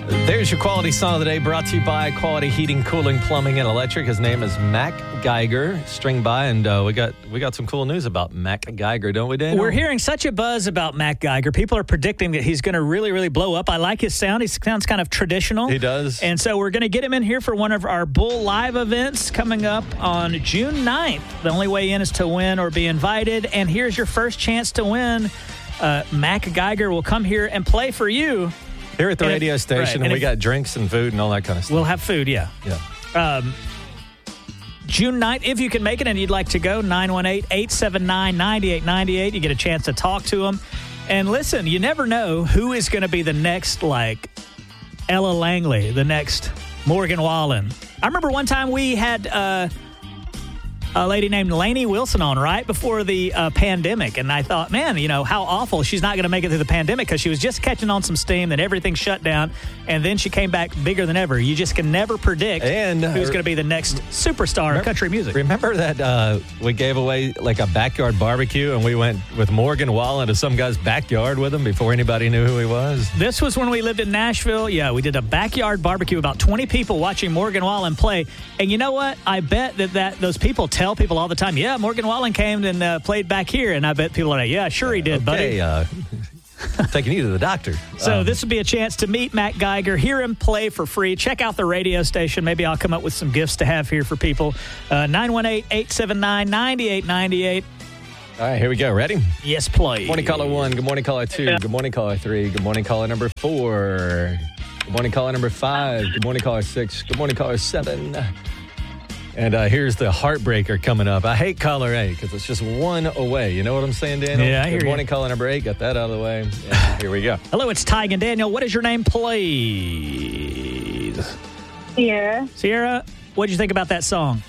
There's your quality song of the day, brought to you by Quality Heating, Cooling, Plumbing, and Electric. His name is Mac Geiger, string by, and we got some cool news about Mac Geiger, don't we, Daniel? We're hearing such a buzz about Mac Geiger. People are predicting that he's going to really, really blow up. I like his sound. He sounds kind of traditional. He does. And so we're going to get him in here for one of our Bull Live events coming up on June 9th. The only way in is to win or be invited. And here's your first chance to win. Mac Geiger will come here and play for you. Here at the radio station, and we got drinks and food and all that kind of stuff. We'll have food, yeah. Yeah. June 9th, if you can make it and you'd like to go, 918-879-9898. You get a chance to talk to him. And listen, you never know who is going to be the next, like, Ella Langley, the next Morgan Wallen. I remember one time we had a lady named Lainey Wilson on right before the pandemic. And I thought, man, you know, how awful. She's not going to make it through the pandemic because she was just catching on some steam, then everything shut down, and then she came back bigger than ever. You just can never predict who's going to be the next superstar of country music. Remember that we gave away like a backyard barbecue and we went with Morgan Wallen to some guy's backyard with him before anybody knew who he was? This was when we lived in Nashville. Yeah, we did a backyard barbecue, about 20 people watching Morgan Wallen play. And you know what? I bet that those people tell people all the time, yeah, Morgan Wallen came and played back here. And I bet people are like, yeah, sure he did, buddy. Taking you to the doctor. So this would be a chance to meet Mac Geiger, hear him play for free. Check out the radio station. Maybe I'll come up with some gifts to have here for people. 918-879-9898. All right, here we go. Ready? Yes, please. Good morning, caller 1. Good morning, caller 2. Good morning, caller 3. Good morning, caller number 4. Good morning, caller number 5. Good morning, caller 6. Good morning, caller 7. And here's the heartbreaker coming up. I hate caller 8 because it's just one away. You know what I'm saying, Daniel? Yeah, I hear you. Good morning, caller number 8. Got that out of the way. Yeah, here we go. Hello, it's Tig and Daniel. What is your name, please? Sierra. Sierra, what did you think about that song?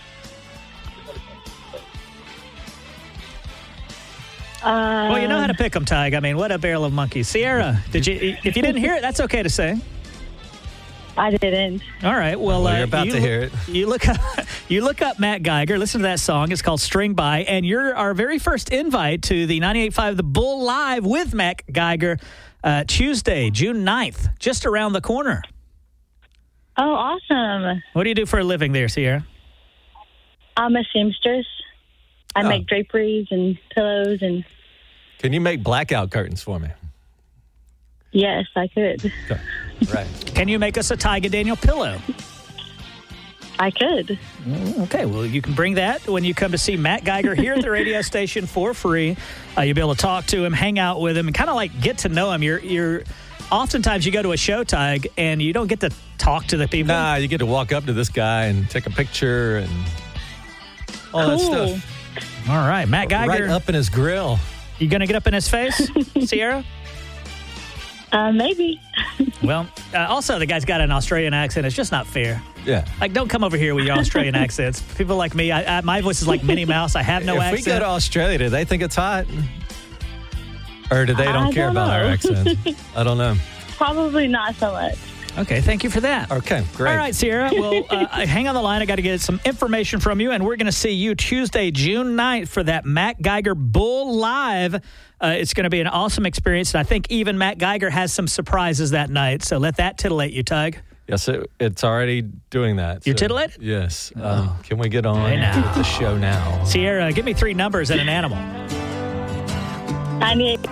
Well, you know how to pick them, Tig. I mean, what a barrel of monkeys. Sierra, did you? If you didn't hear it, that's okay to say. I didn't. All right. Well, you're about to hear it. You look up Mac Geiger. Listen to that song. It's called String By. And you're our very first invite to the 98.5 The Bull Live with Mac Geiger Tuesday, June 9th, just around the corner. Oh, awesome. What do you do for a living there, Sierra? I'm a seamstress. I make draperies and pillows and... Can you make blackout curtains for me? Yes, I could. Right. Can you make us a Tig and Daniel pillow? I could. Okay, well, you can bring that when you come to see Mac Geiger here at the radio station for free. You'll be able to talk to him, hang out with him, and kind of like get to know him. You're oftentimes you go to a show, Tig, and you don't get to talk to the people. Nah, you get to walk up to this guy and take a picture and all that stuff. All right, Mac Geiger. Right up in his grill. You going to get up in his face, Sierra? Maybe. Well, also, the guy's got an Australian accent. It's just not fair. Yeah. Like, don't come over here with your Australian accents. People like me, my voice is like Minnie Mouse. I have no accent. If we go to Australia, do they think it's hot? Or do they don't care about our accents? I don't know. Probably not so much. Okay, thank you for that. Okay, great. All right, Sierra. Well, hang on the line. I got to get some information from you, and we're going to see you Tuesday, June 9th for that Mac Geiger Bull Live. It's going to be an awesome experience, and I think even Mac Geiger has some surprises that night, so let that titillate you, Tig. Yes, it's already doing that. You're titillated? Yes. Can we get on with the show now? Sierra, give me 3 numbers and an animal. 98.